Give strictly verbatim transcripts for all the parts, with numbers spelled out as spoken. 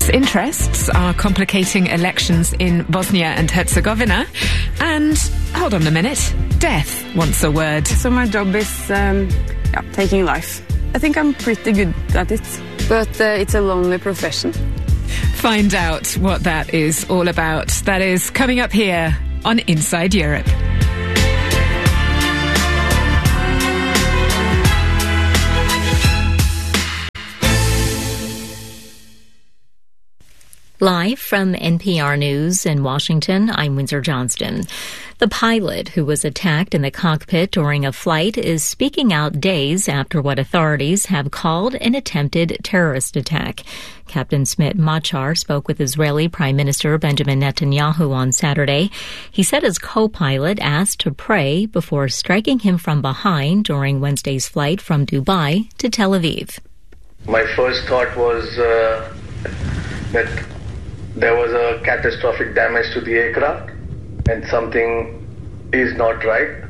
Interests are complicating elections in Bosnia and Herzegovina. And, hold on a minute, death wants a word. So my job is um, yeah, taking life. I think I'm pretty good at it, but uh, it's a lonely profession. Find out what that is all about. That is coming up here on Inside Europe. Live from N P R News in Washington, I'm Windsor Johnston. The pilot who was attacked in the cockpit during a flight is speaking out days after what authorities have called an attempted terrorist attack. Captain Smit Machar spoke with Israeli Prime Minister Benjamin Netanyahu on Saturday. He said his co-pilot asked to pray before striking him from behind during Wednesday's flight from Dubai to Tel Aviv. My first thought was uh, that there was a catastrophic damage to the aircraft and something is not right.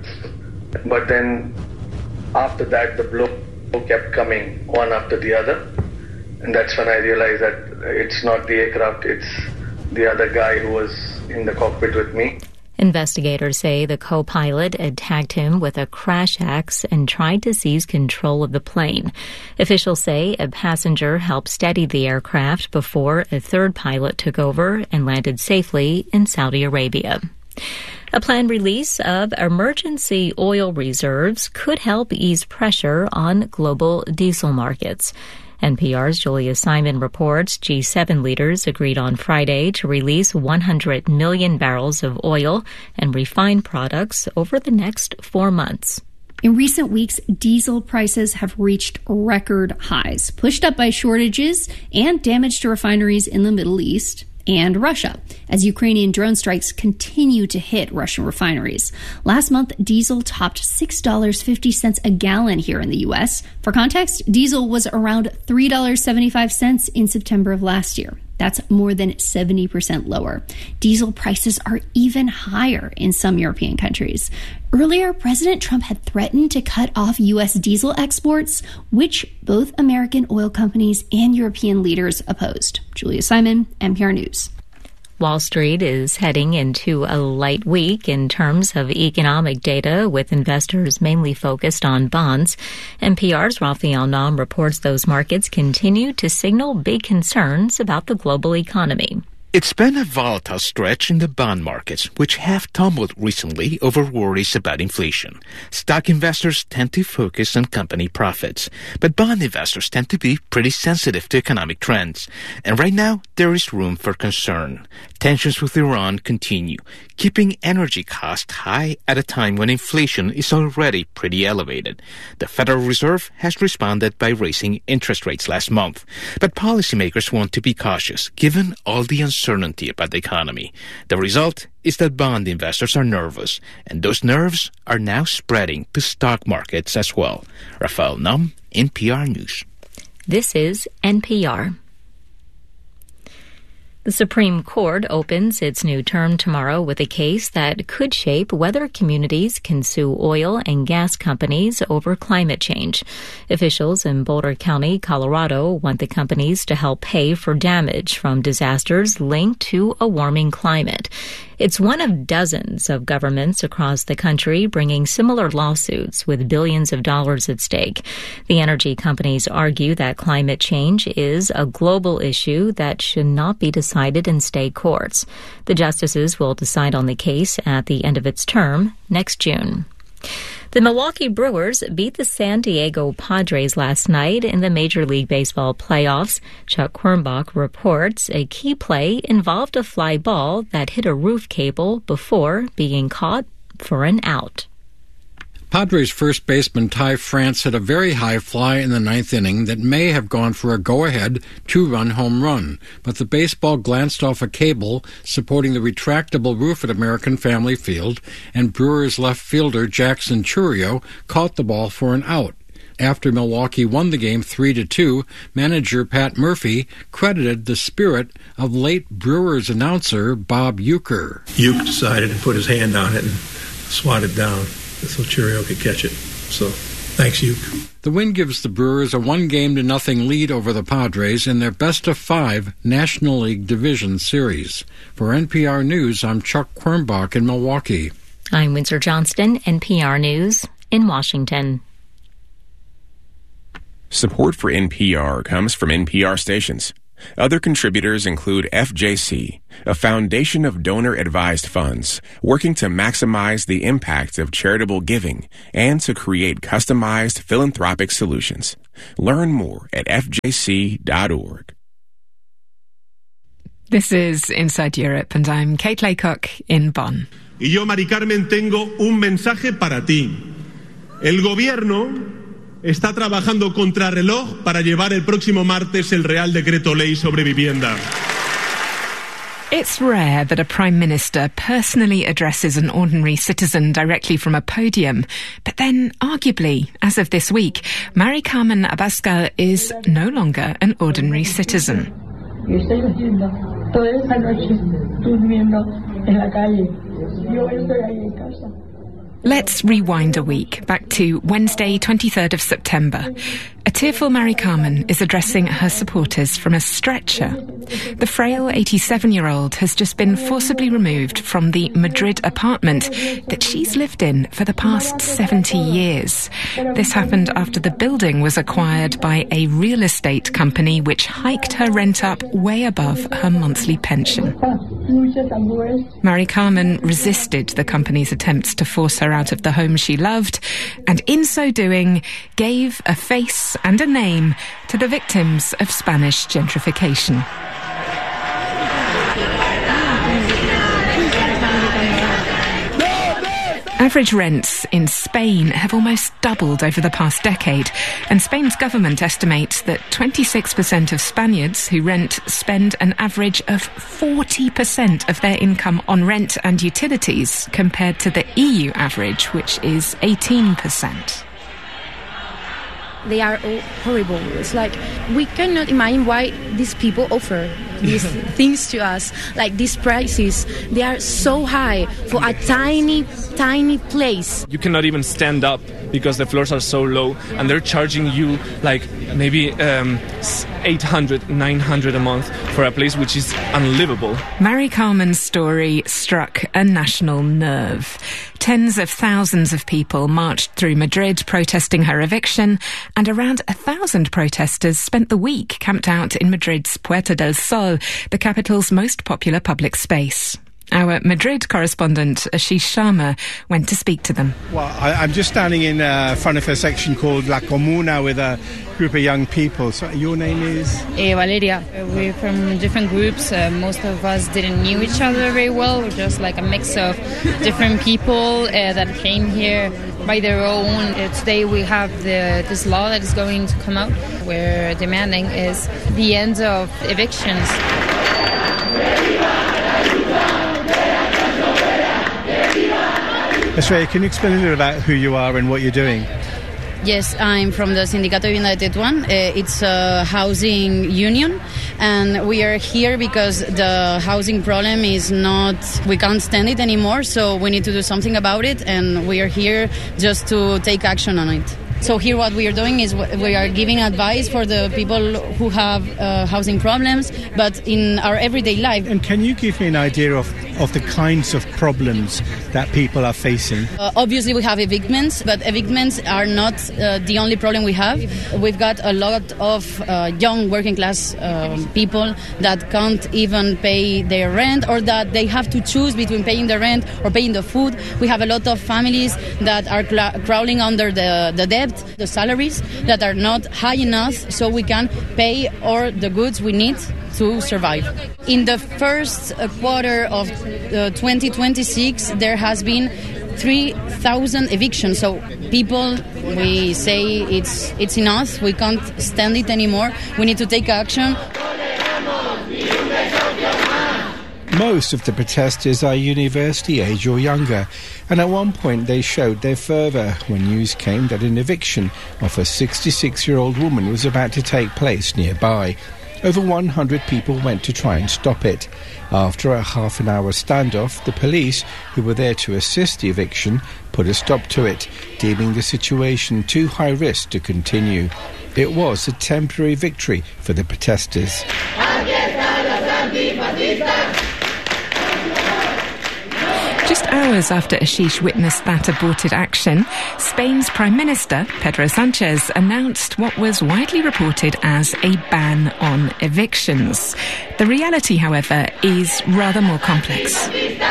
But then after that, the blow kept coming one after the other. And that's when I realized that it's not the aircraft, it's the other guy who was in the cockpit with me. Investigators say the co-pilot attacked him with a crash axe and tried to seize control of the plane. Officials say a passenger helped steady the aircraft before a third pilot took over and landed safely in Saudi Arabia. A planned release of emergency oil reserves could help ease pressure on global diesel markets. N P R's Julia Simon reports G seven leaders agreed on Friday to release one hundred million barrels of oil and refined products over the next four months. In recent weeks, diesel prices have reached record highs, pushed up by shortages and damage to refineries in the Middle East and Russia, as Ukrainian drone strikes continue to hit Russian refineries. Last month, diesel topped six dollars and fifty cents a gallon here in the U S. For context, diesel was around three dollars and seventy-five cents in September of last year. That's more than seventy percent lower. Diesel prices are even higher in some European countries. Earlier, President Trump had threatened to cut off U S diesel exports, which both American oil companies and European leaders opposed. Julia Simon, N P R News. Wall Street is heading into a light week in terms of economic data, with investors mainly focused on bonds. N P R's Raphael Naum reports those markets continue to signal big concerns about the global economy. It's been a volatile stretch in the bond markets, which have tumbled recently over worries about inflation. Stock investors tend to focus on company profits, but bond investors tend to be pretty sensitive to economic trends. And right now, there is room for concern. Tensions with Iran continue, keeping energy costs high at a time when inflation is already pretty elevated. The Federal Reserve has responded by raising interest rates last month, but policymakers want to be cautious, given all the uncertainty uncertainty about the economy. The result is that bond investors are nervous, and those nerves are now spreading to stock markets as well. Raphael Naum, N P R News. This is N P R. The Supreme Court opens its new term tomorrow with a case that could shape whether communities can sue oil and gas companies over climate change. Officials in Boulder County, Colorado, want the companies to help pay for damage from disasters linked to a warming climate. It's one of dozens of governments across the country bringing similar lawsuits with billions of dollars at stake. The energy companies argue that climate change is a global issue that should not be decided in state courts. The justices will decide on the case at the end of its term next June. The Milwaukee Brewers beat the San Diego Padres last night in the Major League Baseball playoffs. Chuck Quirmbach reports a key play involved a fly ball that hit a roof cable before being caught for an out. Padres first baseman Ty France hit a very high fly in the ninth inning that may have gone for a go-ahead two-run home run, but the baseball glanced off a cable supporting the retractable roof at American Family Field, and Brewers left fielder Jackson Chourio caught the ball for an out. After Milwaukee won the game three to two, manager Pat Murphy credited the spirit of late Brewers announcer Bob Uecker. Uecker decided to put his hand on it and swat it down so Chourio could catch it. So, thanks, Uecker. The win gives the Brewers a one-game to nothing lead over the Padres in their best-of-five National League Division Series. For N P R News, I'm Chuck Quirmbach in Milwaukee. I'm Windsor Johnston, N P R News in Washington. Support for N P R comes from N P R stations. Other contributors include F J C, a foundation of donor-advised funds working to maximize the impact of charitable giving and to create customized philanthropic solutions. Learn more at f j c dot org. This is Inside Europe, and I'm Kate Laycock in Bonn. Y yo, Mari Carmen, tengo un mensaje para ti. El gobierno está trabajando contrarreloj para llevar el próximo martes el Real Decreto Ley sobre vivienda. It's rare that a Prime Minister personally addresses an ordinary citizen directly from a podium. But then, arguably, as of this week, Mari Carmen Abascal is no longer an ordinary citizen. Y estoy haciendo toda esa noche durmiendo en la calle. Yo estoy ahí en casa. Let's rewind a week, back to Wednesday, twenty-third of September. A tearful Mari Carmen is addressing her supporters from a stretcher. The frail eighty-seven-year-old has just been forcibly removed from the Madrid apartment that she's lived in for the past seventy years. This happened after the building was acquired by a real estate company which hiked her rent up way above her monthly pension. Mari Carmen resisted the company's attempts to force her out of the home she loved, and in so doing, gave a face and a name to the victims of Spanish gentrification. Average rents in Spain have almost doubled over the past decade, and Spain's government estimates that twenty-six percent of Spaniards who rent spend an average of forty percent of their income on rent and utilities, compared to the E U average, which is eighteen percent. They are all horrible. It's like we cannot imagine why these people offer these things to us. Like these prices, they are so high for a tiny, tiny place. You cannot even stand up because the floors are so low, and they're charging you like maybe um, eight hundred, nine hundred a month for a place which is unlivable. Mari Carmen's story struck a national nerve. Tens of thousands of people marched through Madrid protesting her eviction, and around a thousand protesters spent the week camped out in Madrid's Puerta del Sol, the capital's most popular public space. Our Madrid correspondent, Ashish Sharma, went to speak to them. Well, I, I'm just standing in uh, front of a section called La Comuna with a group of young people. So your name is? Eh, Valeria. We're from different groups. Uh, most of us didn't know each other very well. We're just like a mix of different people uh, that came here by their own. Uh, today we have the, this law that is going to come out. We're demanding is the end of evictions. Estrella, can you explain a little about who you are and what you're doing? Yes, I'm from the Sindicato de Vivienda de Tetuán. Uh, it's a housing union, and we are here because the housing problem is not, we can't stand it anymore, so we need to do something about it, and we are here just to take action on it. So here what we are doing is we are giving advice for the people who have uh, housing problems, but in our everyday life. And can you give me an idea of, of the kinds of problems that people are facing? Uh, obviously we have evictments, but evictments are not uh, the only problem we have. We've got a lot of uh, young working class uh, people that can't even pay their rent, or that they have to choose between paying the rent or paying the food. We have a lot of families that are cl- crawling under the, the debt, the salaries that are not high enough so we can pay all the goods we need to survive. In the first uh, quarter of uh, twenty twenty-six, there has been three thousand evictions. So people, we say it's it's enough. We can't stand it anymore. We need to take action. Most of the protesters are university age or younger, and at one point they showed their fervour when news came that an eviction of a sixty-six-year-old woman was about to take place nearby. over one hundred people went to try and stop it. After a half an hour standoff, the police, who were there to assist the eviction, put a stop to it, deeming the situation too high risk to continue. It was a temporary victory for the protesters. Just hours after Ashish witnessed that aborted action, Spain's Prime Minister, Pedro Sánchez, announced what was widely reported as a ban on evictions. The reality, however, is rather more complex.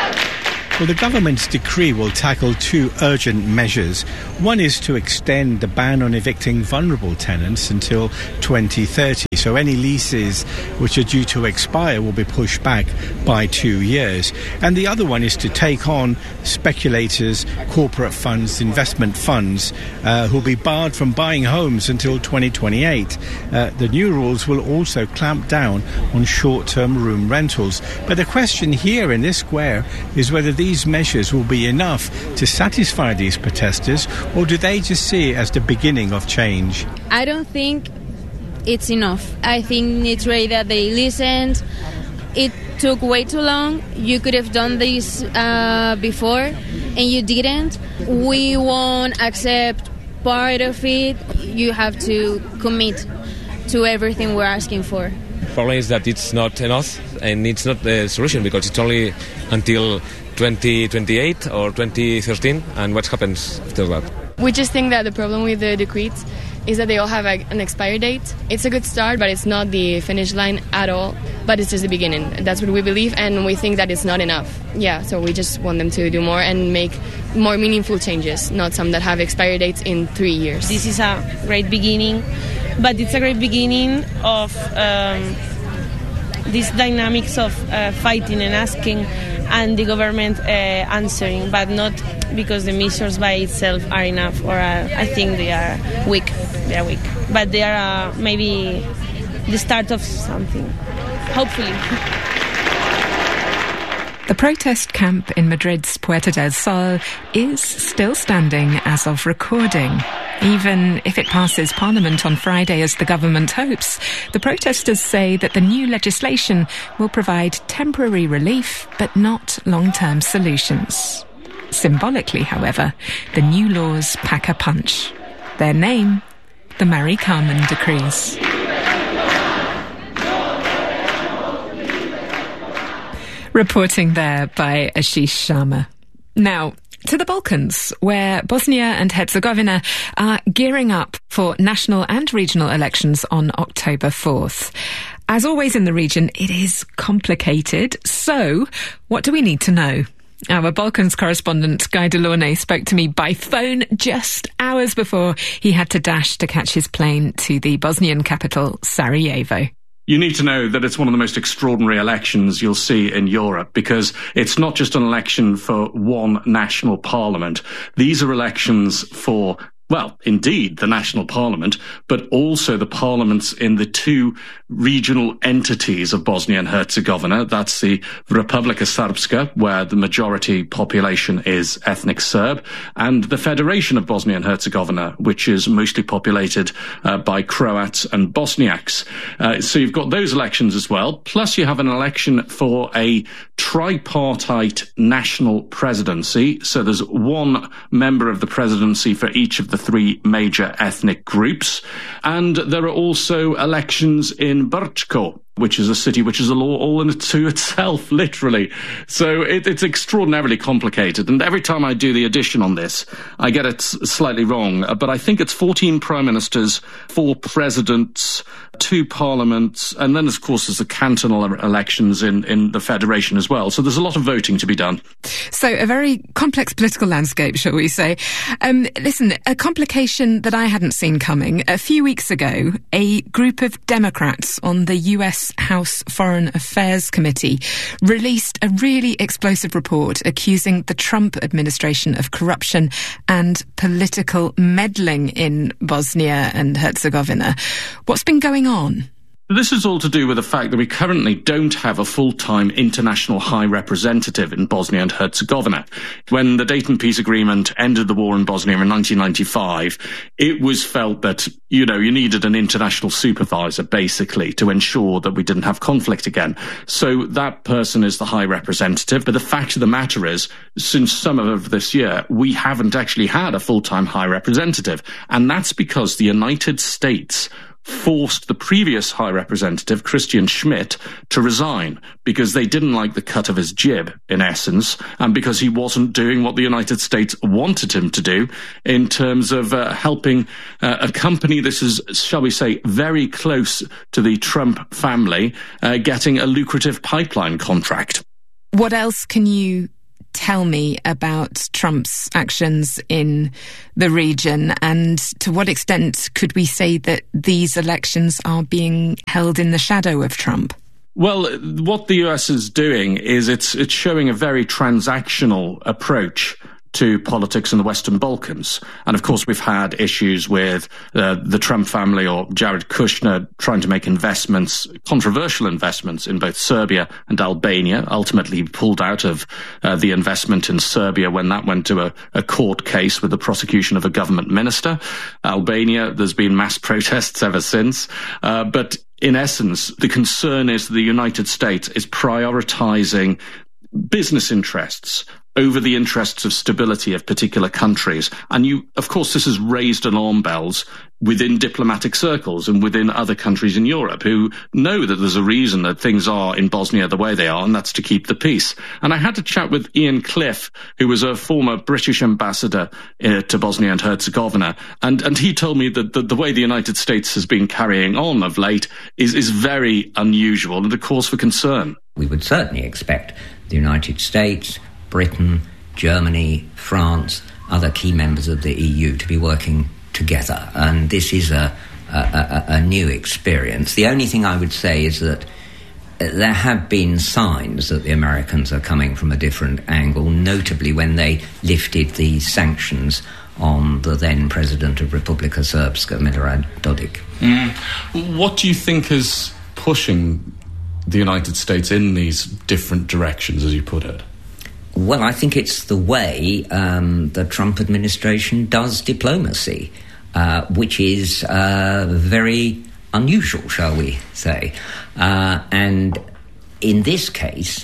Well, the government's decree will tackle two urgent measures. One is to extend the ban on evicting vulnerable tenants until twenty thirty, so any leases which are due to expire will be pushed back by two years. And the other one is to take on speculators, corporate funds, investment funds, uh, who will be barred from buying homes until twenty twenty-eight. Uh, the new rules will also clamp down on short-term room rentals. But the question here in this square is whether these These measures will be enough to satisfy these protesters, or do they just see it as the beginning of change? I don't think it's enough. I think it's great that they listened. It took way too long. You could have done this uh, before, and you didn't. We won't accept part of it. You have to commit to everything we're asking for. The problem is that it's not enough, and it's not the solution because it's only until twenty twenty-eight or twenty thirteen, and what happens after that? We just think that the problem with the decrees is that they all have a, an expiry date. It's a good start, but it's not the finish line at all. But it's just the beginning. That's what we believe, and we think that it's not enough. Yeah, so we just want them to do more and make more meaningful changes, not some that have expiry dates in three years. This is a great beginning, but it's a great beginning of um, these dynamics of uh, fighting and asking, and the government uh, answering, but not because the measures by itself are enough, or uh, I think they are weak. They are weak, but they are uh, maybe the start of something, hopefully. The protest camp in Madrid's Puerta del Sol is still standing as of recording. Even if it passes Parliament on Friday as the government hopes, the protesters say that the new legislation will provide temporary relief but not long-term solutions. Symbolically, however, the new laws pack a punch. Their name, the Mari-Carmen Decrees. Reporting there by Ashish Sharma. Now, to the Balkans, where Bosnia and Herzegovina are gearing up for national and regional elections on October fourth. As always in the region, it is complicated. So, what do we need to know? Our Balkans correspondent Guy Delaunay spoke to me by phone just hours before he had to dash to catch his plane to the Bosnian capital, Sarajevo. You need to know that it's one of the most extraordinary elections you'll see in Europe, because it's not just an election for one national parliament. These are elections for, well, indeed, the national parliament, but also the parliaments in the two regional entities of Bosnia and Herzegovina. That's the Republika Srpska, where the majority population is ethnic Serb, and the Federation of Bosnia and Herzegovina, which is mostly populated uh, by Croats and Bosniaks. Uh, so you've got those elections as well. Plus you have an election for a tripartite national presidency. So there's one member of the presidency for each of the three major ethnic groups. And there are also elections in Brčko, which is a city which is a law all in to itself, literally. So it, it's extraordinarily complicated. And every time I do the addition on this, I get it slightly wrong. But I think it's fourteen prime ministers, four presidents, two parliaments, and then, of course, there's the cantonal elections in, in the federation as well. So there's a lot of voting to be done. So a very complex political landscape, shall we say. Um, listen, a complication that I hadn't seen coming. A few weeks ago, a group of Democrats on the U S House Foreign Affairs Committee released a really explosive report accusing the Trump administration of corruption and political meddling in Bosnia and Herzegovina. What's been going on? This is all to do with the fact that we currently don't have a full-time international high representative in Bosnia and Herzegovina. When the Dayton Peace Agreement ended the war in Bosnia in nineteen ninety-five, it was felt that, you know, you needed an international supervisor, basically, to ensure that we didn't have conflict again. So that person is the high representative. But the fact of the matter is, since summer of this year, we haven't actually had a full-time high representative. And that's because the United States forced the previous High Representative, Christian Schmidt, to resign because they didn't like the cut of his jib, in essence, and because he wasn't doing what the United States wanted him to do in terms of uh, helping uh, a company, this is, shall we say, very close to the Trump family, uh, getting a lucrative pipeline contract. What else can you tell me about Trump's actions in the region, and to what extent could we say that these elections are being held in the shadow of Trump? Well, what the U S is doing is it's it's showing a very transactional approach to politics in the Western Balkans. And of course, we've had issues with uh, the Trump family or Jared Kushner trying to make investments, controversial investments in both Serbia and Albania. Ultimately, he pulled out of uh, the investment in Serbia when that went to a, a court case with the prosecution of a government minister. Albania, there's been mass protests ever since. Uh, but in essence, the concern is the United States is prioritizing business interests over the interests of stability of particular countries. And you, of course, this has raised alarm bells within diplomatic circles and within other countries in Europe who know that there's a reason that things are in Bosnia the way they are, and that's to keep the peace. And I had to chat with Ian Cliff, who was a former British ambassador uh, to Bosnia and Herzegovina, and, and he told me that the, the way the United States has been carrying on of late is, is very unusual and a cause for concern. We would certainly expect the United States, Britain, Germany, France, other key members of the E U to be working together. And this is a, a, a new experience. The only thing I would say is that there have been signs that the Americans are coming from a different angle, notably when they lifted the sanctions on the then president of Republika Srpska, Milorad Dodik. Mm. What do you think is pushing the United States in these different directions, as you put it? Well, I think it's the way um, the Trump administration does diplomacy, uh, which is uh, very unusual, shall we say. Uh, and in this case,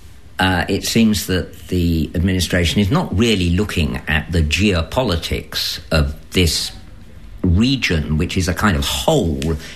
uh, it seems that the administration is not really looking at the geopolitics of this region, which is a kind of whole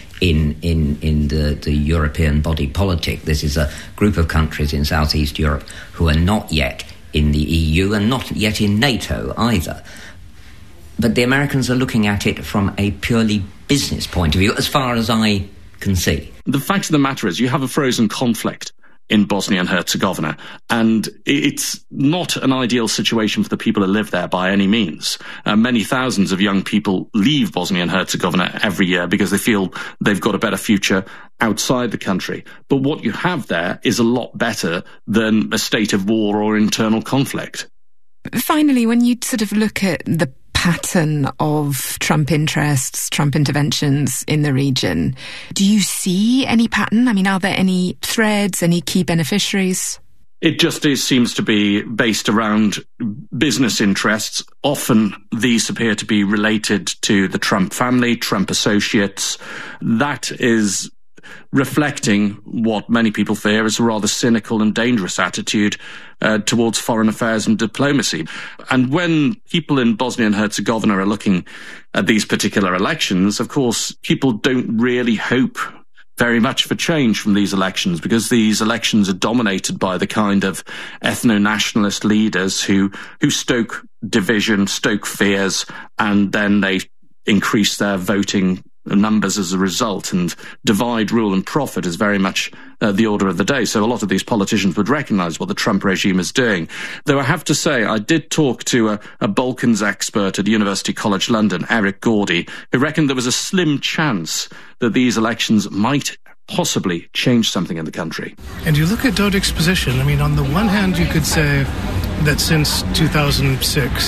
in in in the, the European body politic. This is a group of countries in Southeast Europe who are not yet in the E U and not yet in NATO either. But the Americans are looking at it from a purely business point of view, as far as I can see. The fact of the matter is you have a frozen conflict in Bosnia and Herzegovina, and it's not an ideal situation for the people who live there by any means. Uh, many thousands of young people leave Bosnia and Herzegovina every year because they feel they've got a better future outside the country. But what you have there is a lot better than a state of war or internal conflict. Finally, when you sort of look at the pattern of Trump interests, Trump interventions in the region, do you see any pattern? I mean, are there any threads, any key beneficiaries? It just is, seems to be based around business interests. Often these appear to be related to the Trump family, Trump associates. That is reflecting what many people fear is a rather cynical and dangerous attitude uh, towards foreign affairs and diplomacy. And when people in Bosnia and Herzegovina are looking at these particular elections, of course, people don't really hope very much for change from these elections, because these elections are dominated by the kind of ethno-nationalist leaders who, who stoke division, stoke fears, and then they increase their voting numbers as a result, and divide, rule and profit is very much uh, the order of the day. So a lot of these politicians would recognise what the Trump regime is doing. Though I have to say, I did talk to a, a Balkans expert at University College London, Eric Gordy, who reckoned there was a slim chance that these elections might possibly change something in the country. And you look at Dodik's position, I mean, on the one hand, you could say that since two thousand six,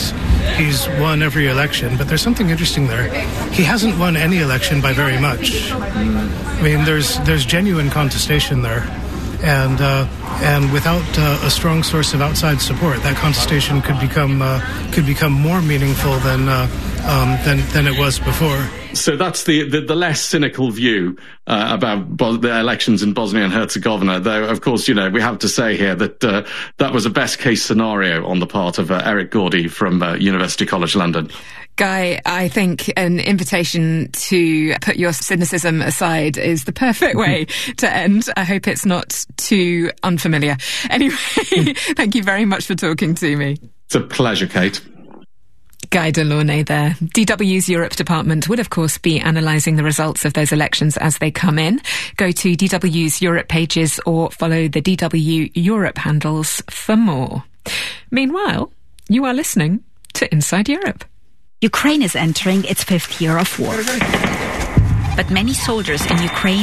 he's won every election, but there's something interesting there. He hasn't won any election by very much. I mean, there's there's genuine contestation there. And uh, and without uh, a strong source of outside support, that contestation could become uh, could become more meaningful than uh, um, than than it was before. So that's the, the, the less cynical view uh, about Bo- the elections in Bosnia and Herzegovina. Though, of course, you know, we have to say here that uh, that was a best case scenario on the part of uh, Eric Gordy from uh, University College London. Guy, I think an invitation to put your cynicism aside is the perfect way to end. I hope it's not too unfamiliar. Anyway, thank you very much for talking to me. It's a pleasure, Kate. Guy Delaunay there. D W's Europe department will, of course, be analysing the results of those elections as they come in. Go to D W's Europe pages or follow the D W Europe handles for more. Meanwhile, you are listening to Inside Europe. Ukraine is entering its fifth year of war. But many soldiers in Ukraine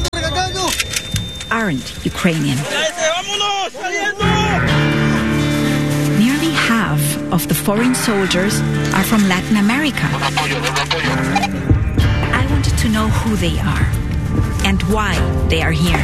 aren't Ukrainian. Nearly half of the foreign soldiers are from Latin America. I wanted to know who they are and why they are here.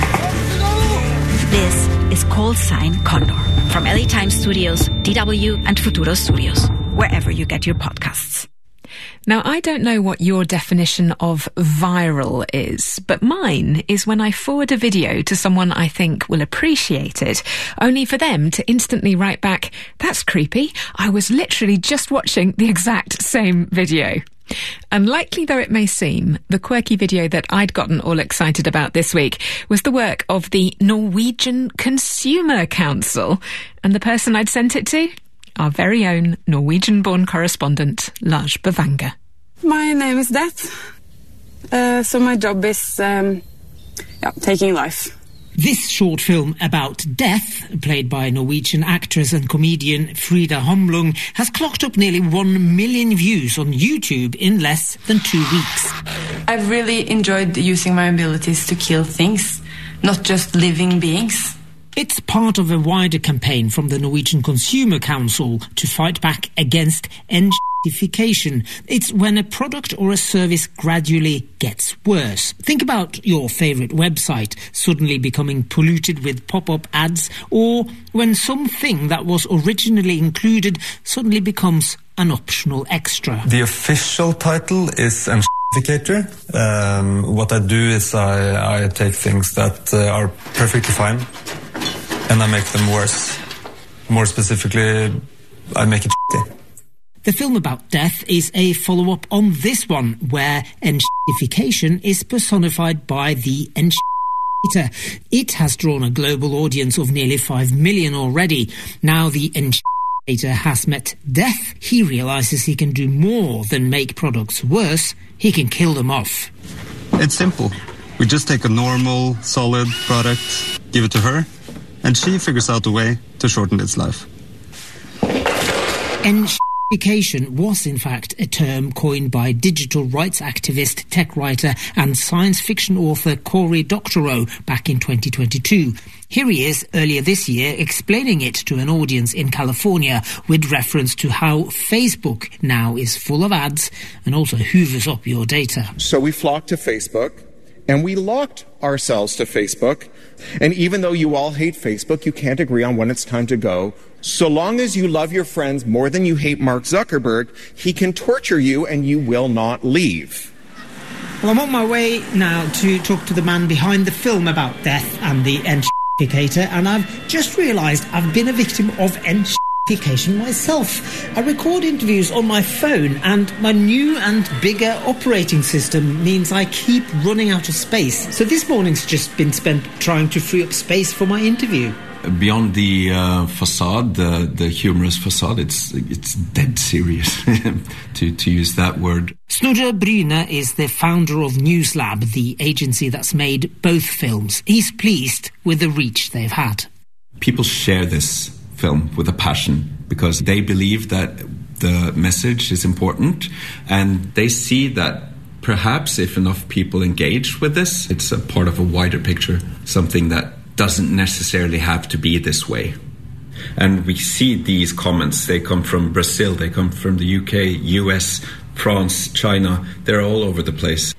This is Call Sign Condor from L A Times Studios, D W and Futuro Studios, wherever you get your podcasts. Now, I don't know what your definition of viral is, but mine is when I forward a video to someone I think will appreciate it, only for them to instantly write back, "That's creepy. I was literally just watching the exact same video." Unlikely though it may seem, the quirky video that I'd gotten all excited about this week was the work of the Norwegian Consumer Council, and the person I'd sent it to? Our very own Norwegian-born correspondent, Lars Bavanger. My name is Death, uh, so my job is um, yeah, taking life. This short film about death, played by Norwegian actress and comedian Frida Humlung, has clocked up nearly one million views on YouTube in less than two weeks. I've really enjoyed using my abilities to kill things, not just living beings. It's part of a wider campaign from the Norwegian Consumer Council to fight back against enshittification. It's when a product or a service gradually gets worse. Think about your favourite website suddenly becoming polluted with pop-up ads, or when something that was originally included suddenly becomes an optional extra. The official title is enshittificator. Um, what I do is I, I take things that uh, are perfectly fine and I make them worse. More specifically, I make it shitty. The film about death is a follow-up on this one, where enshittification is personified by the enshittificator. It has drawn a global audience of nearly five million already. Now the enshittificator has met death. He realises he can do more than make products worse. He can kill them off. It's simple. We just take a normal, solid product, give it to her, and she figures out a way to shorten its life. Enshittification was, in fact, a term coined by digital rights activist, tech writer and science fiction author Cory Doctorow back in twenty twenty-two. Here he is, earlier this year, explaining it to an audience in California with reference to how Facebook now is full of ads and also hoovers up your data. So we flocked to Facebook, and we locked ourselves to Facebook. And even though you all hate Facebook, you can't agree on when it's time to go. So long as you love your friends more than you hate Mark Zuckerberg, he can torture you and you will not leave. Well, I'm on my way now to talk to the man behind the film about death and the enshittificator, and I've just realised I've been a victim of enshittification myself. I record interviews on my phone, and my new and bigger operating system means I keep running out of space. So this morning's just been spent trying to free up space for my interview. Beyond the uh, facade, the, the humorous facade, it's it's dead serious, to, to use that word. Snorre Bryne is the founder of Newslab, the agency that's made both films. He's pleased with the reach they've had. People share this film with a passion because they believe that the message is important, and they see that perhaps if enough people engage with this, it's a part of a wider picture, something that doesn't necessarily have to be this way. And we see these comments. They come from Brazil, they come from the U K, U S, France, China. They're all over the place.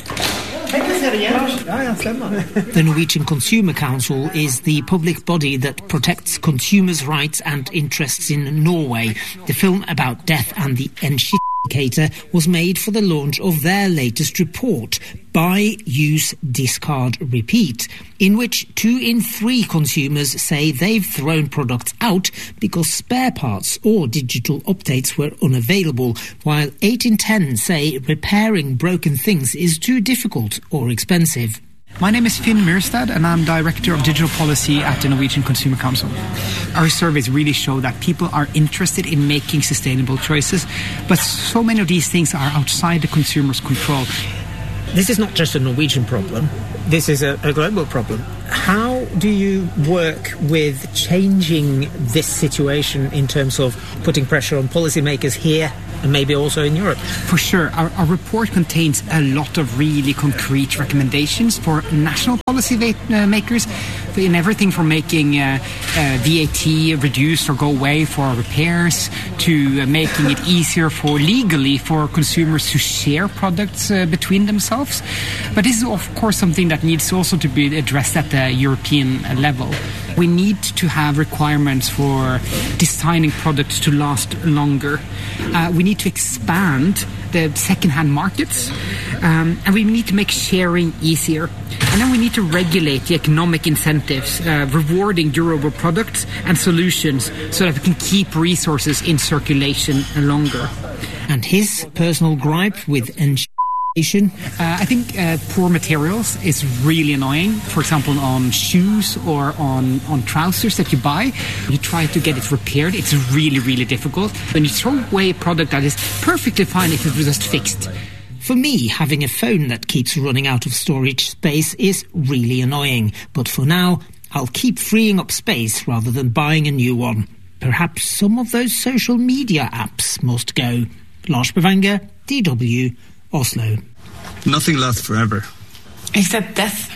The Norwegian Consumer Council is the public body that protects consumers' rights and interests in Norway. The film about death and the Enshitificator was made for the launch of their latest report, Buy, Use, Discard, Repeat, in which two in three consumers say they've thrown products out because spare parts or digital updates were unavailable, while eight in ten say repairing broken things is too difficult or expensive. My name is Finn Myrstad and I'm Director of Digital Policy at the Norwegian Consumer Council. Our surveys really show that people are interested in making sustainable choices, but so many of these things are outside the consumer's control. This is not just a Norwegian problem, this is a, a global problem. How do you work with changing this situation in terms of putting pressure on policymakers here and maybe also in Europe? For sure. Our, our report contains a lot of really concrete recommendations for national policy uh, makers in everything from making uh, uh, V A T reduce or go away for repairs to uh, making it easier for legally for consumers to share products uh, between themselves. But this is of course something that needs also to be addressed at the European level. We need to have requirements for designing products to last longer. Uh, we need to expand the second-hand markets, um, and we need to make sharing easier. And then we need to regulate the economic incentives, uh, rewarding durable products and solutions so that we can keep resources in circulation longer. And his personal gripe with ensuring Uh, I think uh, poor materials is really annoying. For example, on shoes or on, on trousers that you buy, you try to get it repaired. It's really, really difficult. When you throw away a product that is perfectly fine if it was just fixed. For me, having a phone that keeps running out of storage space is really annoying. But for now, I'll keep freeing up space rather than buying a new one. Perhaps some of those social media apps must go. Lars Bavanger, D W, Oslo. Nothing lasts forever. Except death.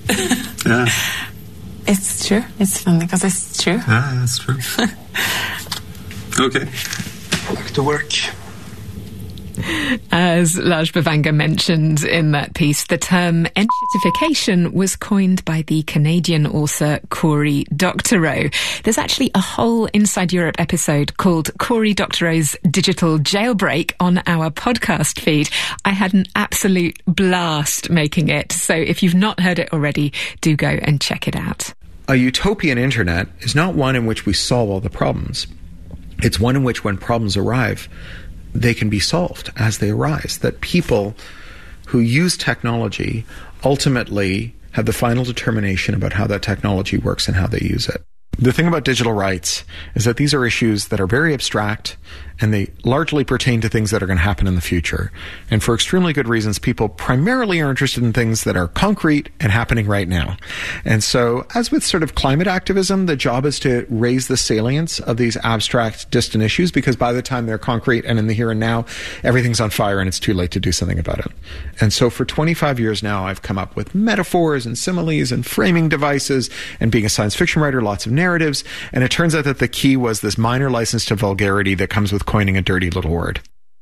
Yeah. It's true. It's funny because it's true. Yeah, that's true. Okay. Back to work. As Lars Bavanger mentioned in that piece, the term enshitification was coined by the Canadian author Cory Doctorow. There's actually a whole Inside Europe episode called Cory Doctorow's Digital Jailbreak on our podcast feed. I had an absolute blast making it, so if you've not heard it already, do go and check it out. A utopian internet is not one in which we solve all the problems. It's one in which, when problems arrive, they can be solved as they arise, that people who use technology ultimately have the final determination about how that technology works and how they use it. The thing about digital rights is that these are issues that are very abstract and they largely pertain to things that are going to happen in the future. And for extremely good reasons, people primarily are interested in things that are concrete and happening right now. And so, as with sort of climate activism, the job is to raise the salience of these abstract, distant issues, because by the time they're concrete and in the here and now, everything's on fire and it's too late to do something about it. And so for twenty-five years now, I've come up with metaphors and similes and framing devices, and being a science fiction writer, lots of narratives. And it turns out that the key was this minor license to vulgarity that comes with coining a dirty little word.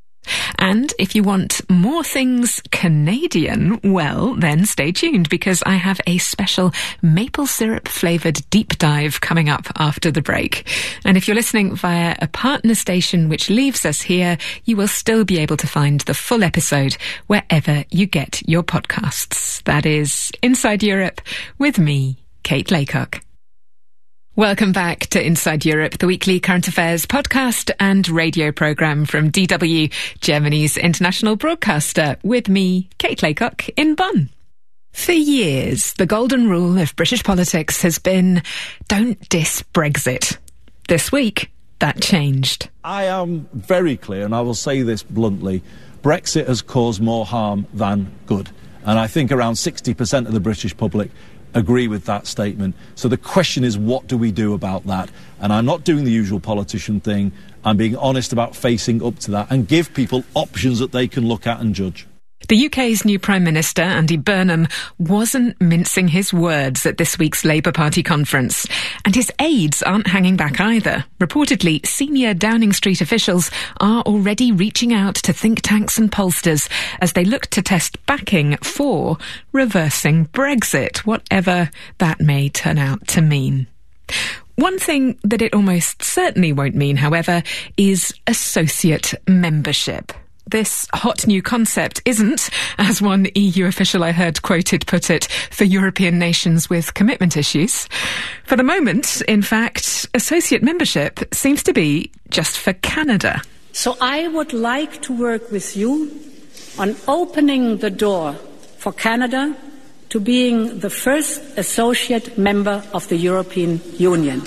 And if you want more things Canadian, well, then stay tuned, because I have a special maple syrup flavoured deep dive coming up after the break. And if you're listening via a partner station which leaves us here, you will still be able to find the full episode wherever you get your podcasts. That is Inside Europe with me, Kate Laycock. Welcome back to Inside Europe, the weekly current affairs podcast and radio programme from D W, Germany's international broadcaster, with me, Kate Laycock, in Bonn. For years, the golden rule of British politics has been, don't diss Brexit. This week, that changed. I am very clear, and I will say this bluntly, Brexit has caused more harm than good. And I think around sixty percent of the British public agree with that statement. So the question is, what do we do about that? And I'm not doing the usual politician thing. I'm being honest about facing up to that and give people options that they can look at and judge. The U K's new Prime Minister, Andy Burnham, wasn't mincing his words at this week's Labour Party conference. And his aides aren't hanging back either. Reportedly, senior Downing Street officials are already reaching out to think tanks and pollsters as they look to test backing for reversing Brexit, whatever that may turn out to mean. One thing that it almost certainly won't mean, however, is associate membership. This hot new concept isn't, as one E U official I heard quoted put it, for European nations with commitment issues. For the moment, in fact, associate membership seems to be just for Canada. So I would like to work with you on opening the door for Canada to being the first associate member of the European Union.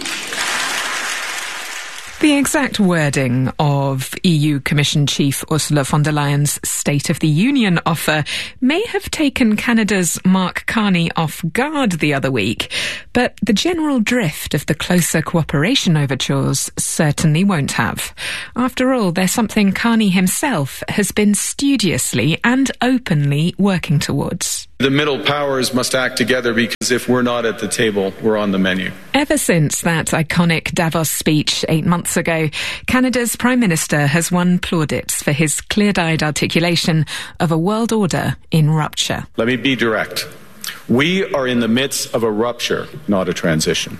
The exact wording of E U Commission Chief Ursula von der Leyen's State of the Union offer may have taken Canada's Mark Carney off guard the other week, but the general drift of the closer cooperation overtures certainly won't have. After all, they're something Carney himself has been studiously and openly working towards. The middle powers must act together because if we're not at the table, we're on the menu. Ever since that iconic Davos speech eight months ago, Canada's Prime Minister has won plaudits for his clear-eyed articulation of a world order in rupture. Let me be direct. We are in the midst of a rupture, not a transition.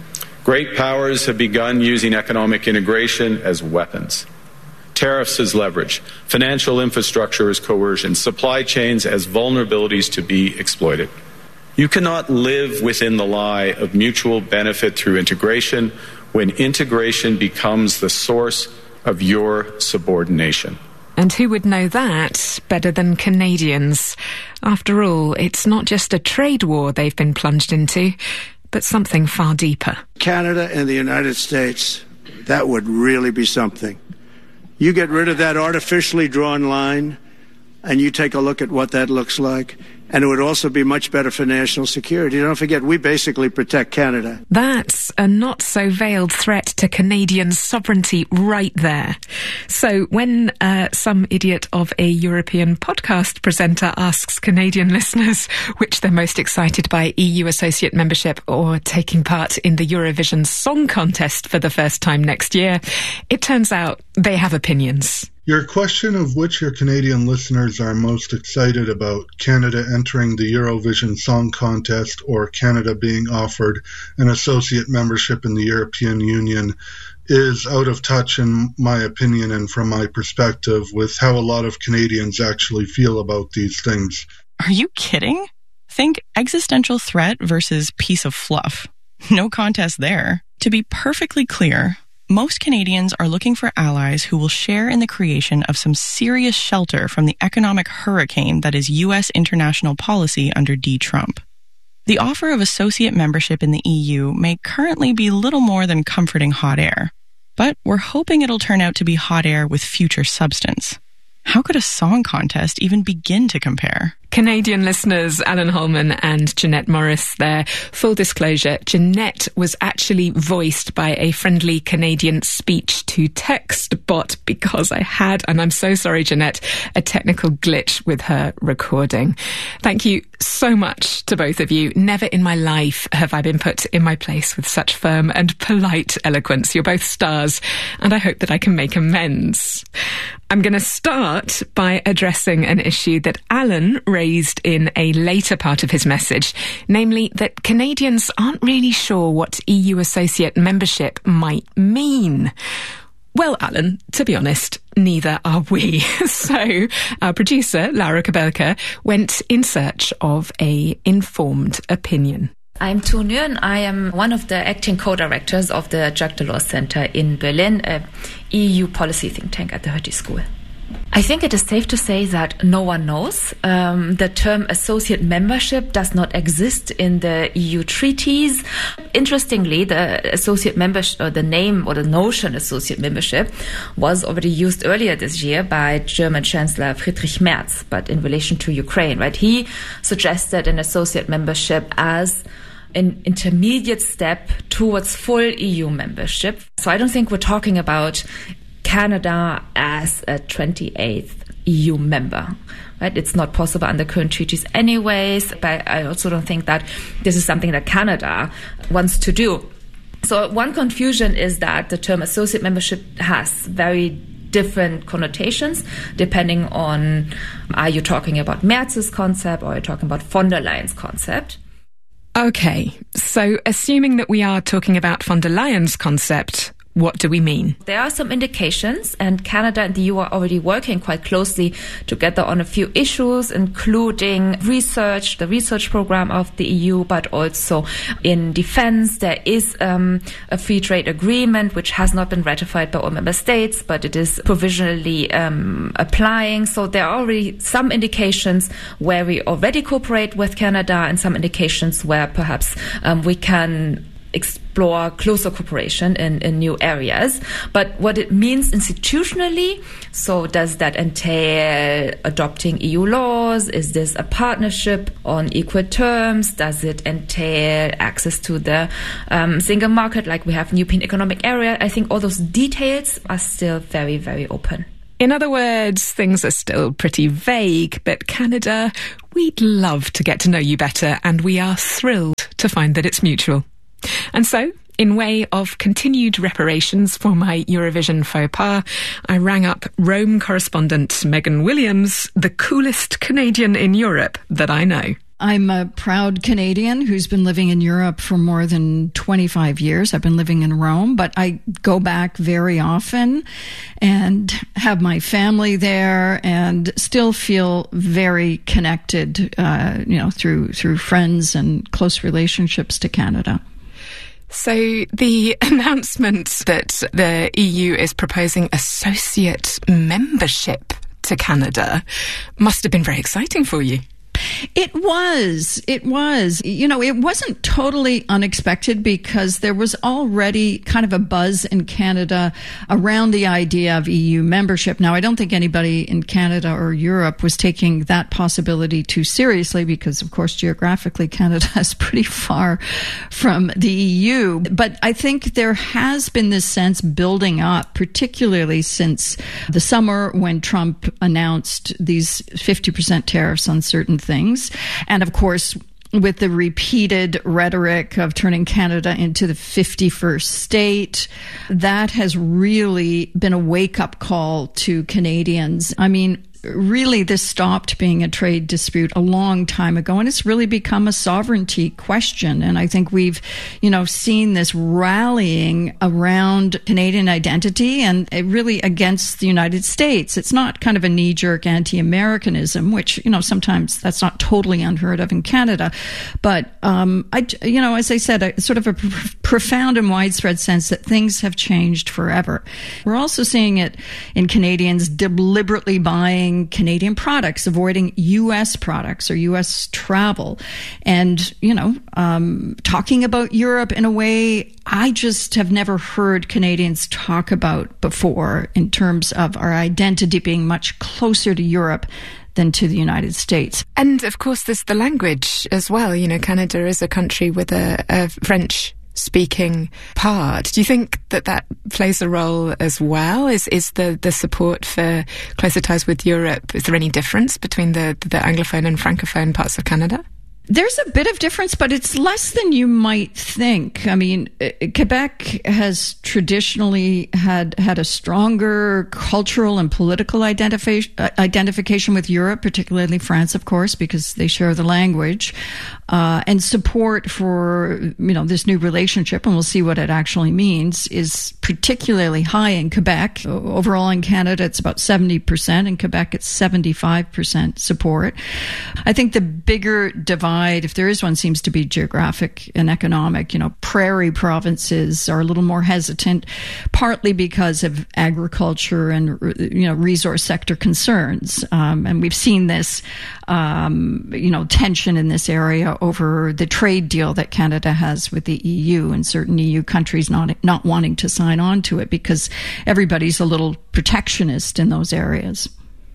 Great powers have begun using economic integration as weapons. Tariffs as leverage, financial infrastructure as coercion, supply chains as vulnerabilities to be exploited. You cannot live within the lie of mutual benefit through integration when integration becomes the source of your subordination. And who would know that better than Canadians? After all, it's not just a trade war they've been plunged into, but something far deeper. Canada and the United States, that would really be something. You get rid of that artificially drawn line, and you take a look at what that looks like, and it would also be much better for national security. Don't forget, we basically protect Canada. That's a not-so-veiled threat to Canadian sovereignty right there. So when uh, some idiot of a European podcast presenter asks Canadian listeners which they're most excited by, E U associate membership or taking part in the Eurovision Song Contest for the first time next year, it turns out they have opinions. Your question of which your Canadian listeners are most excited about, Canada entering the Eurovision Song Contest or Canada being offered an associate membership in the European Union, is out of touch, in my opinion and from my perspective, with how a lot of Canadians actually feel about these things. Are you kidding? Think existential threat versus piece of fluff. No contest there. To be perfectly clear, most Canadians are looking for allies who will share in the creation of some serious shelter from the economic hurricane that is U S international policy under D. Trump. The offer of associate membership in the E U may currently be little more than comforting hot air, but we're hoping it'll turn out to be hot air with future substance. How could a song contest even begin to compare? Canadian listeners Alan Holman and Jeanette Morris there. Full disclosure, Jeanette was actually voiced by a friendly Canadian speech-to-text bot because I had, and I'm so sorry, Jeanette, a technical glitch with her recording. Thank you so much to both of you. Never in my life have I been put in my place with such firm and polite eloquence. You're both stars, and I hope that I can make amends. I'm going to start by addressing an issue that Alan raised in a later part of his message, namely that Canadians aren't really sure what E U associate membership might mean. Well, Alan, to be honest, neither are we. So our producer, Laura Kabelka, went in search of a informed opinion. I'm Tu Nguyen. I am one of the acting co-directors of the Jacques Delors Center in Berlin, a E U policy think tank at the Hertie School. I think it is safe to say that no one knows. Um, the term associate membership does not exist in the E U treaties. Interestingly, the associate membership, or the name or the notion associate membership, was already used earlier this year by German Chancellor Friedrich Merz, but in relation to Ukraine, right? He suggested an associate membership as an intermediate step towards full E U membership. So I don't think we're talking about Canada as a twenty-eighth E U member. Right? It's not possible under current treaties anyways, but I also don't think that this is something that Canada wants to do. So one confusion is that the term associate membership has very different connotations depending on, are you talking about Merz's concept or are you talking about von der Leyen's concept? Okay, so assuming that we are talking about von der Leyen's concept, what do we mean? There are some indications, and Canada and the E U are already working quite closely together on a few issues, including research, the research program of the E U, but also in defense. There is um, a free trade agreement which has not been ratified by all member states, but it is provisionally um, applying. So there are already some indications where we already cooperate with Canada and some indications where perhaps um, we can explore closer cooperation in, in new areas. But what it means institutionally, so does that entail adopting E U laws? Is this a partnership on equal terms? Does it entail access to the um, single market like we have in the European Economic Area? I think all those details are still very, very open. In other words, things are still pretty vague, but Canada, we'd love to get to know you better, and we are thrilled to find that it's mutual. And so, in way of continued reparations for my Eurovision faux pas, I rang up Rome correspondent Megan Williams, the coolest Canadian in Europe that I know. I'm a proud Canadian who's been living in Europe for more than twenty-five years. I've been living in Rome, but I go back very often and have my family there and still feel very connected, uh, you know, through, through friends and close relationships to Canada. So the announcement that the E U is proposing associate membership to Canada must have been very exciting for you. It was. It was. You know, it wasn't totally unexpected because there was already kind of a buzz in Canada around the idea of E U membership. Now, I don't think anybody in Canada or Europe was taking that possibility too seriously because, of course, geographically, Canada is pretty far from the E U. But I think there has been this sense building up, particularly since the summer when Trump announced these fifty percent tariffs on certain things. And of course, with the repeated rhetoric of turning Canada into the fifty-first state, that has really been a wake-up call to Canadians. I mean, really, this stopped being a trade dispute a long time ago, and it's really become a sovereignty question. And I think we've, you know, seen this rallying around Canadian identity and really against the United States. It's not kind of a knee-jerk anti-Americanism, which, you know, sometimes that's not totally unheard of in Canada. But, um, I, you know, as I said, a, sort of a pr- profound and widespread sense that things have changed forever. We're also seeing it in Canadians deliberately buying Canadian products, avoiding U S products or U S travel, and, you know, um, talking about Europe in a way I just have never heard Canadians talk about before in terms of our identity being much closer to Europe than to the United States. And, of course, there's the language as well. You know, Canada is a country with a, a French speaking part. Do you think that that plays a role as well? Is is the, the support for closer ties with Europe, is there any difference between the, the Anglophone and Francophone parts of Canada? There's a bit of difference, but it's less than you might think. I mean, Quebec has traditionally had had a stronger cultural and political identifi- identification with Europe, particularly France, of course, because they share the language, uh, and support for, you know, this new relationship, and we'll see what it actually means, is particularly high in Quebec. Overall in Canada, it's about seventy percent. In Quebec, it's seventy-five percent support. I think the bigger divide, if there is one, seems to be geographic and economic. You know, prairie provinces are a little more hesitant, partly because of agriculture and, you know, resource sector concerns. Um, and we've seen this, um, you know, tension in this area over the trade deal that Canada has with the E U, and certain E U countries not not wanting to sign on to it because everybody's a little protectionist in those areas.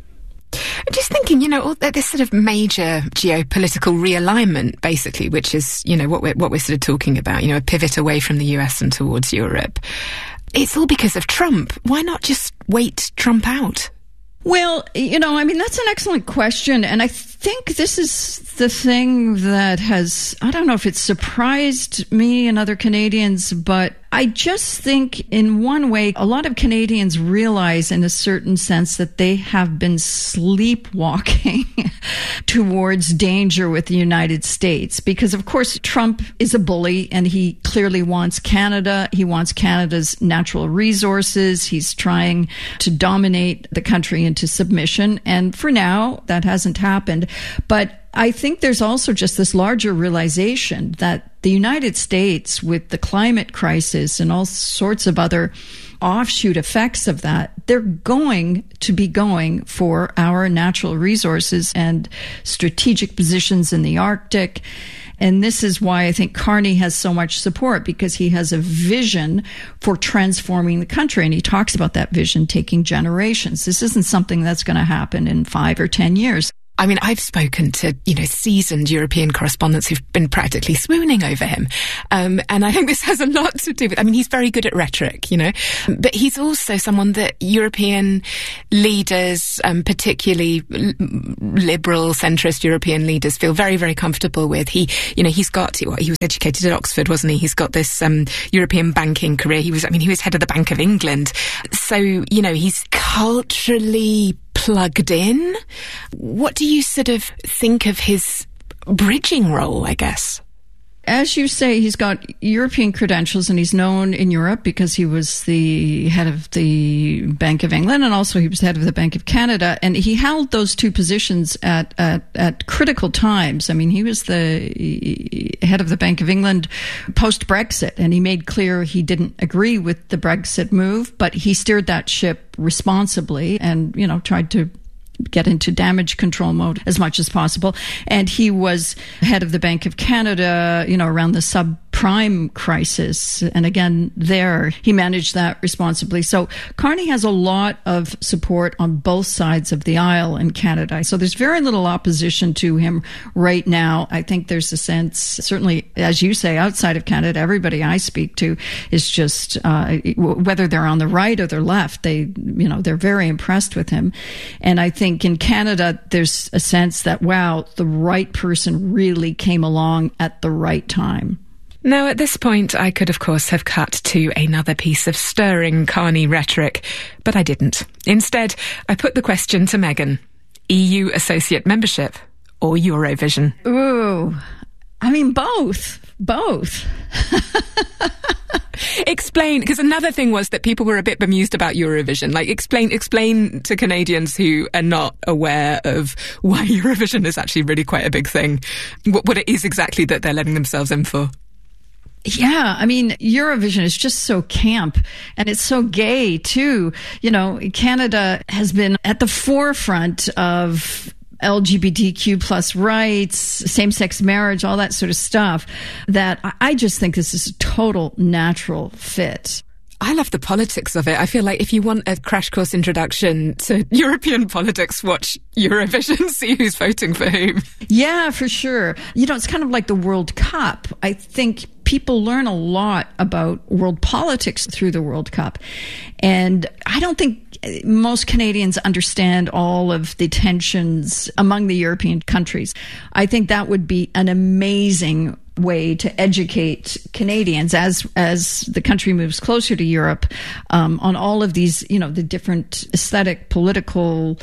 I'm just thinking, you know, all this sort of major geopolitical realignment, basically, which is, you know, what we're, what we're sort of talking about, you know, a pivot away from the U S and towards Europe. It's all because of Trump. Why not just wait Trump out? Well, you know, I mean, that's an excellent question. And I think this is the thing that has, I don't know if it's surprised me and other Canadians, but I just think in one way, a lot of Canadians realize in a certain sense that they have been sleepwalking towards danger with the United States. Because, of course, Trump is a bully and he clearly wants Canada. He wants Canada's natural resources. He's trying to dominate the country into submission. And for now, that hasn't happened. But I think there's also just this larger realization that the United States, with the climate crisis and all sorts of other offshoot effects of that, they're going to be going for our natural resources and strategic positions in the Arctic. And this is why I think Carney has so much support, because he has a vision for transforming the country. And he talks about that vision taking generations. This isn't something that's going to happen in five or ten years. I mean, I've spoken to, you know, seasoned European correspondents who've been practically swooning over him. Um, and I think this has a lot to do with, I mean, he's very good at rhetoric, you know, but he's also someone that European leaders, um, particularly l- liberal, centrist European leaders, feel very, very comfortable with. He, you know, he's got, well, he was educated at Oxford, wasn't he? He's got this um, European banking career. He was, I mean, he was head of the Bank of England. So, you know, he's culturally plugged in. What do you sort of think of his bridging role, I guess? As you say, he's got European credentials and he's known in Europe because he was the head of the Bank of England and also he was head of the Bank of Canada. And he held those two positions at, at, at critical times. I mean, he was the head of the Bank of England post-Brexit, and he made clear he didn't agree with the Brexit move, but he steered that ship responsibly and, you know, tried to get into damage control mode as much as possible. And he was head of the Bank of Canada, you know, around the subprime crisis. And again, there, he managed that responsibly. So Carney has a lot of support on both sides of the aisle in Canada. So there's very little opposition to him right now. I think there's a sense, certainly, as you say, outside of Canada, everybody I speak to is just, uh, whether they're on the right or they're left, they, you know, they're very impressed with him. And I think in Canada, there's a sense that, wow, the right person really came along at the right time. Now, at this point, I could, of course, have cut to another piece of stirring Carney rhetoric, but I didn't. Instead, I put the question to Megan: E U associate membership or Eurovision? Ooh, I mean, both. Both. Explain, because another thing was that people were a bit bemused about Eurovision. Like, explain explain to Canadians who are not aware of why Eurovision is actually really quite a big thing, what, what it is exactly that they're letting themselves in for. Yeah, I mean, Eurovision is just so camp and it's so gay too. You know, Canada has been at the forefront of L G B T Q plus rights, same-sex marriage, all that sort of stuff, that I just think this is a total natural fit. I love the politics of it. I feel like if you want a crash course introduction to European politics, watch Eurovision, see who's voting for whom. Yeah, for sure. You know, it's kind of like the World Cup. I think people learn a lot about world politics through the World Cup. And I don't think most Canadians understand all of the tensions among the European countries. I think that would be an amazing way to educate Canadians as as the country moves closer to Europe um, on all of these, you know, the different aesthetic, political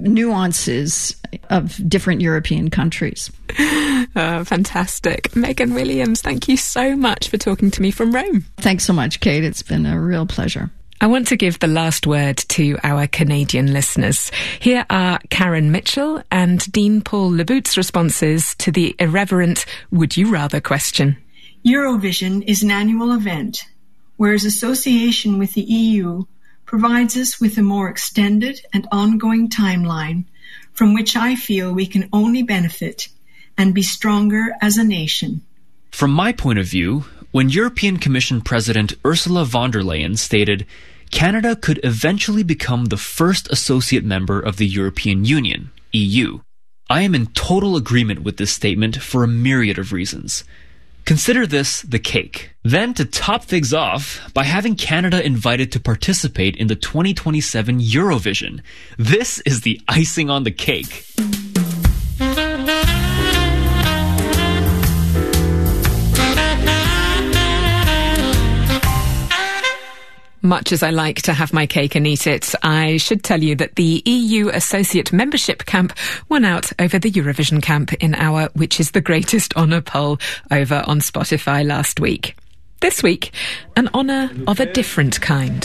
nuances of different European countries. Oh, fantastic. Megan Williams, thank you so much for talking to me from Rome. Thanks so much, Kate. It's been a real pleasure. I want to give the last word to our Canadian listeners. Here are Karen Mitchell and Dean Paul LeBoot's responses to the irreverent would you rather question. Eurovision is an annual event, whereas association with the E U provides us with a more extended and ongoing timeline from which I feel we can only benefit and be stronger as a nation. From my point of view, when European Commission President Ursula von der Leyen stated Canada could eventually become the first associate member of the European Union, E U, I am in total agreement with this statement for a myriad of reasons. Consider this the cake. Then to top things off, by having Canada invited to participate in the twenty twenty-seven Eurovision. This is the icing on the cake. Much as I like to have my cake and eat it, I should tell you that the E U Associate Membership Camp won out over the Eurovision Camp in our Which is the Greatest Honour poll over on Spotify last week. This week, an honour of a different kind.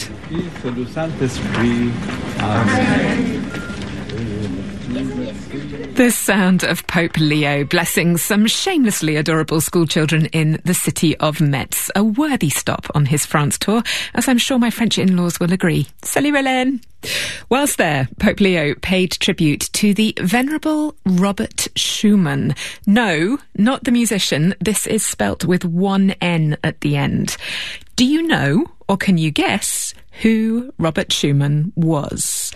The sound of Pope Leo blessing some shamelessly adorable schoolchildren in the city of Metz. A worthy stop on his France tour, as I'm sure my French in-laws will agree. Salut Hélène! Whilst there, Pope Leo paid tribute to the Venerable Robert Schumann. No, not the musician. This is spelt with one N at the end. Do you know, or can you guess, who Robert Schumann was?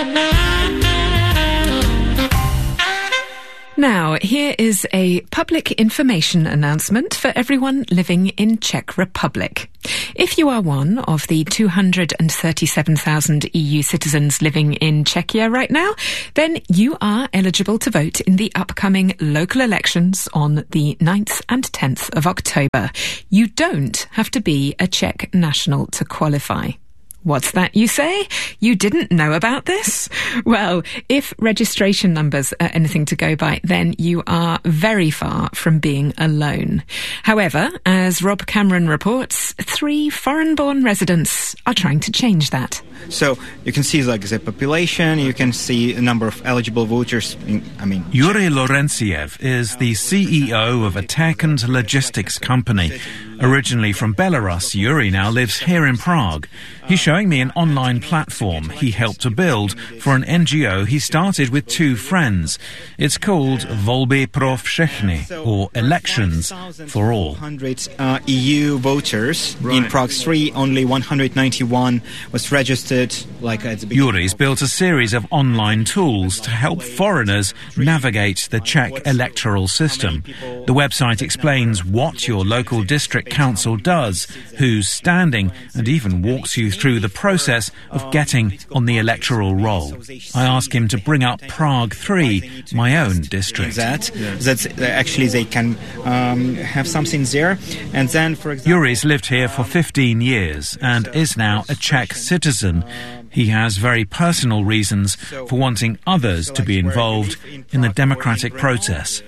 Now, here is a public information announcement for everyone living in Czech Republic. If you are one of the two hundred thirty-seven thousand E U citizens living in Czechia right now, then you are eligible to vote in the upcoming local elections on the ninth and tenth of October. You don't have to be a Czech national to qualify. What's that, you say? You didn't know about this? Well, if registration numbers are anything to go by, then you are very far from being alone. However, as Rob Cameron reports, three foreign-born residents are trying to change that. So you can see like the population, you can see a number of eligible voters. In, I mean, Yuri Lorenziev is the C E O of a tech and logistics company. Originally from Belarus, Yuri now lives here in Prague. He's showing me an online platform he helped to build for an N G O he started with two friends. It's called Volby pro všechny, or Elections for All. one hundred uh, E U voters. Right. In Prague three, only one hundred ninety-one was registered. Like at the beginning. Yuri's built a series of online tools to help foreigners navigate the Czech electoral system. The website explains what your local district council does, who's standing, and even walks you through the process of getting on the electoral roll. I ask him to bring up Prague three, my own district. That, that's actually they can um, have something there. And then, for example, Yuri's lived here for fifteen years and is now a Czech citizen. He has very personal reasons for wanting others to be involved in the democratic process.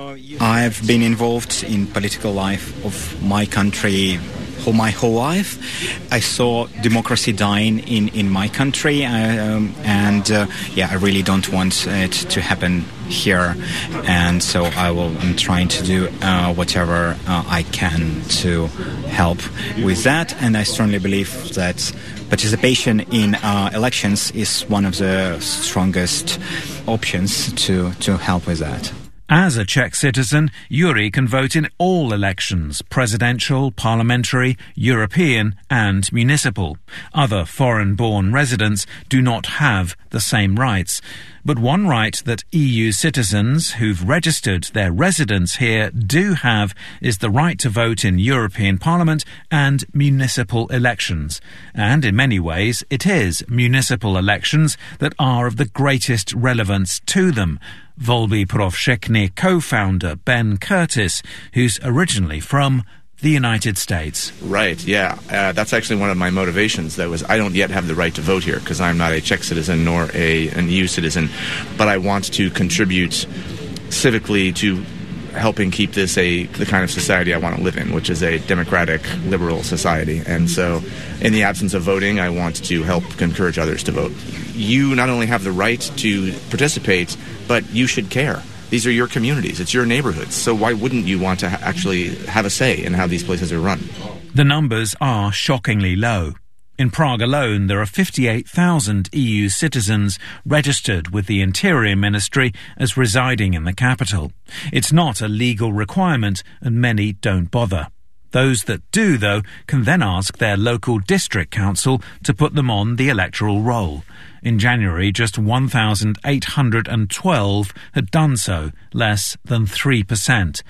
I've been involved in political life of my country for my whole life. I saw democracy dying in, in my country, um, and uh, yeah, I really don't want it to happen here. And so I will. I'm trying to do uh, whatever uh, I can to help with that. And I strongly believe that participation in uh, elections is one of the strongest options to to help with that. As a Czech citizen, Yuri can vote in all elections, presidential, parliamentary, European and municipal. Other foreign-born residents do not have the same rights. But one right that E U citizens who've registered their residence here do have is the right to vote in European Parliament and municipal elections. And in many ways, it is municipal elections that are of the greatest relevance to them. Volby pro všechny co-founder Ben Curtis, who's originally from the United States. Right, yeah. Uh, that's actually one of my motivations. That was, I don't yet have the right to vote here because I'm not a Czech citizen nor a, an E U citizen, but I want to contribute civically to helping keep this a the kind of society I want to live in, which is a democratic, liberal society. And so in the absence of voting, I want to help encourage others to vote. You not only have the right to participate, but you should care. These are your communities. It's your neighborhoods. So why wouldn't you want to ha- actually have a say in how these places are run? The numbers are shockingly low. In Prague alone, there are fifty-eight thousand E U citizens registered with the Interior Ministry as residing in the capital. It's not a legal requirement, and many don't bother. Those that do, though, can then ask their local district council to put them on the electoral roll. In January, just one thousand eight hundred twelve had done so, less than three percent.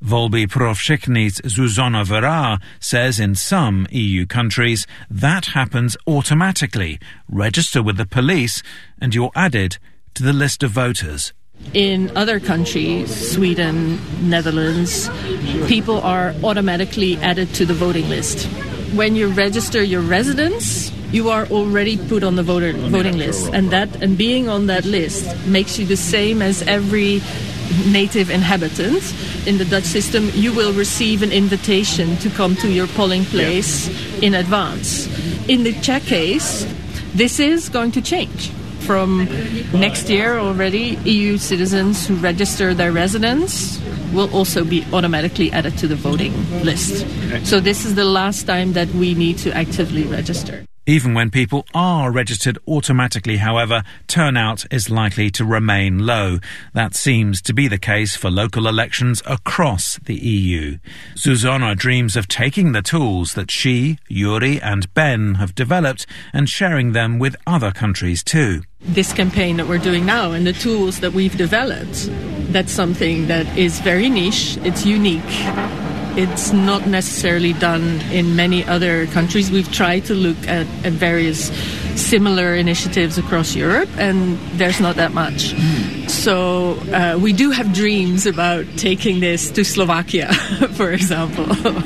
Volby Profshikny's Zuzana Vera says in some E U countries that happens automatically. Register with the police and you're added to the list of voters. In other countries, Sweden, Netherlands, people are automatically added to the voting list. When you register your residence, you are already put on the voter voting list, and that and being on that list makes you the same as every native inhabitant. In the Dutch system, you will receive an invitation to come to your polling place in advance. In the Czech case, this is going to change. From next year already, E U citizens who register their residence will also be automatically added to the voting list. So this is the last time that we need to actively register. Even when people are registered automatically, however, turnout is likely to remain low. That seems to be the case for local elections across the E U. Zuzana dreams of taking the tools that she, Yuri and Ben have developed and sharing them with other countries too. This campaign that we're doing now and the tools that we've developed, that's something that is very niche, it's unique. It's not necessarily done in many other countries. We've tried to look at, at various similar initiatives across Europe, and there's not that much. So uh, we do have dreams about taking this to Slovakia, for example.